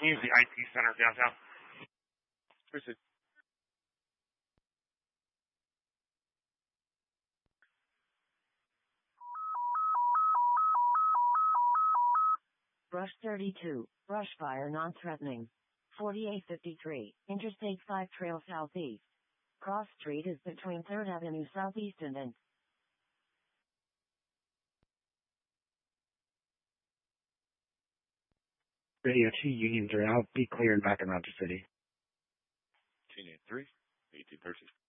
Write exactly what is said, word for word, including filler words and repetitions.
Community I T Center downtown. Proceed. Brush thirty-two, brush fire non-threatening. forty-eight fifty-three, Interstate five Trail Southeast. Cross Street is between third Avenue Southeast and N. Radio two, Union three, I'll be clearing back around the city. Union three, eighteen thirty.